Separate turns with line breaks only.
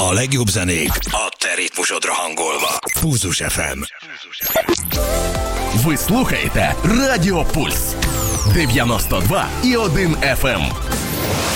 A legjobb zenék a te ritmusodra hangolva. Pulzus FM.
Ви слухаєте Радіо Пульс 92,1 FM.